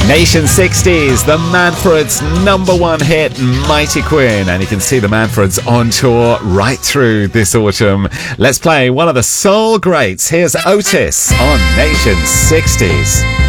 Nation 60s, the Manfred's #1 hit, Mighty Quinn. And you can see the Manfred's on tour right through this autumn. Let's play one of the soul greats. Here's Otis on Nation 60s.